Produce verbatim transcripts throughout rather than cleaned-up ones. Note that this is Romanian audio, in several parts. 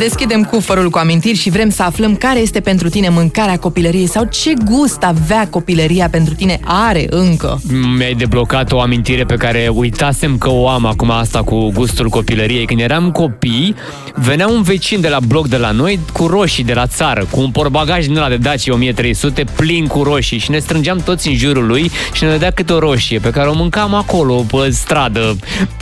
Deschidem cufărul cu amintiri și vrem să aflăm care este pentru tine mâncarea copilăriei sau ce gust avea copilăria pentru tine, are încă. Mi-ai deblocat o amintire pe care uitasem că o am acum, asta cu gustul copilăriei. Când eram copii, venea un vecin de la bloc de la noi cu roșii de la țară, cu un portbagaj din ăla de Dacia o mie trei sute plin cu roșii și ne strângeam toți în jurul lui și ne dădea câte o roșie pe care o mâncam acolo pe stradă.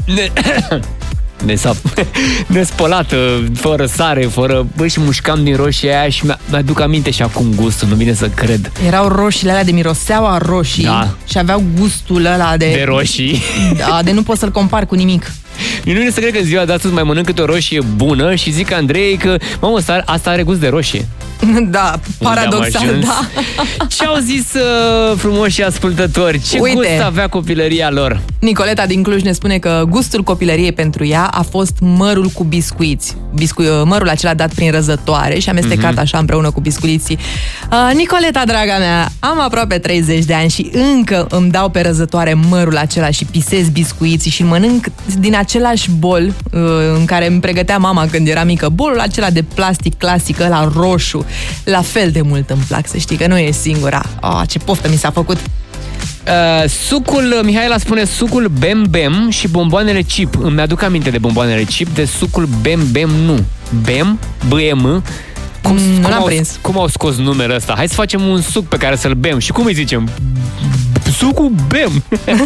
Nespălată, fără sare, fără... Băi, și mușcam din roșia aia și mi-aduc aminte și acum gustul, nu vine să cred. Erau roșiile alea de miroseaua roșii, da, și aveau gustul ăla de... De roșii. Da, de nu poți să-l compari cu nimic. Nu vine să cred că în ziua de astăzi mai mănânc câte o roșie bună și zic Andrei că, mamă, asta are gust de roșie. Da, paradoxal, da. Ce-au zis uh, frumoși ascultători? Ce Uite, gust avea copilăria lor? Nicoleta din Cluj ne spune că gustul copilăriei pentru ea a fost mărul cu biscuiți. Biscu- mărul acela dat prin răzătoare și amestecat mm-hmm. așa împreună cu biscuiții. Uh, Nicoleta, draga mea, am aproape treizeci de ani și încă îmi dau pe răzătoare mărul acela și pisez biscuiții și mănânc din același bol uh, în care îmi pregătea mama când era mică. Bolul acela de plastic clasic, ăla roșu. La fel de mult îmi plac, să știi că nu e singura. Oh, ce poftă mi s-a făcut. Uh, sucul, Mihaela spune sucul Bem Bem și bomboanele Chip. Îmi aduc aminte de bomboanele Chip, de sucul Bem Bem nu. Bem, B E M. Cum, mm, cum, au, prins. cum au scos numele ăsta? Hai să facem un suc pe care să-l bem. Și cum îi zicem? Sucul Bem.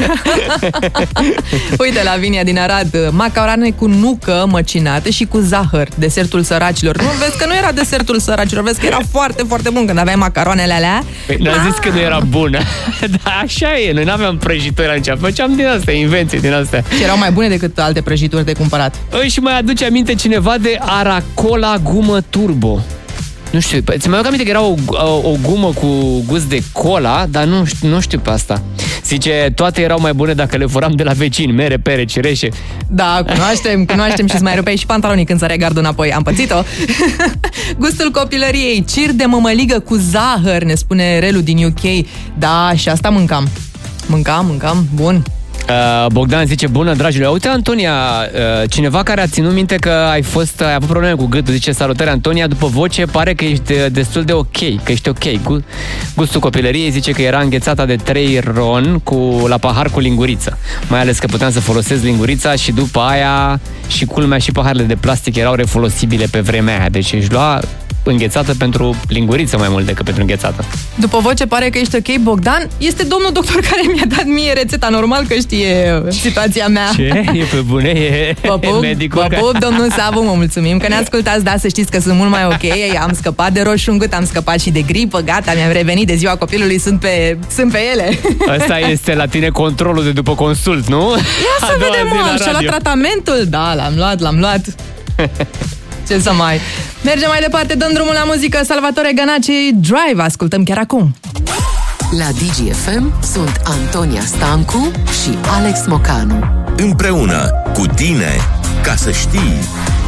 Uite, Lavinia din Arad, macarone cu nucă măcinată și cu zahăr, desertul săracilor. Nu vezi că nu era desertul săracilor, vezi că era foarte, foarte bun când aveai macaroanele alea. Păi, n-am zis că nu era bună. Dar așa e, noi n-aveam prăjituri atunci, făceam din astea, invenții din astea. Și erau mai bune decât alte prăjituri de cumpărat. Îi și mai aduce aminte cineva de Aracola Gumă Turbo. Nu știu, ți mai aduc aminte că era o, o, o gumă cu gust de cola, dar nu, nu știu pe asta. Zice, toate erau mai bune dacă le furam de la vecini, mere, pere, cireșe. Da, cunoaștem, cunoaștem și îți mai rupeai și pantalonii când săreai gardul înapoi. Am pățit-o. Gustul copilăriei, cir de mămăligă cu zahăr, ne spune Relu din U K. Da, și asta mâncam. Mâncam, mâncam, bun. Uh, Bogdan zice, bună, dragilor. Uite, Antonia, uh, cineva care a ținut minte că ai fost, ai avut probleme cu gâtul, zice, salutare, Antonia, după voce pare că ești destul de ok, că ești ok. Gustul copilăriei zice că era înghețata de trei ron cu, la pahar cu linguriță. Mai ales că puteam să folosesc lingurița și după aia și culmea și paharele de plastic erau refolosibile pe vremea aia. Deci își lua înghețată pentru linguriță mai mult decât pentru înghețată. După voce pare că ești ok, Bogdan. Este domnul doctor care mi-a dat mie rețeta. Normal că știe situația mea. Ce? E pe bune? E pup, medicul? Vă pup, domnul Savu, mă mulțumim că ne ascultați. Da, să știți că sunt mult mai ok. Am scăpat de roșu în gât, am scăpat și de gripă. Gata, mi-am revenit de ziua copilului. Sunt pe, sunt pe ele. Asta este la tine controlul de după consult, nu? Ia să vedem, mă, și-a luat tratamentul. Da, l-am luat, l-am luat. Ce să mai... Mergem mai departe, dăm drumul la muzică. Salvatore Ganaci, Drive, ascultăm chiar acum. La D G F M sunt Antonia Stancu și Alex Mocanu. Împreună cu tine, ca să știi.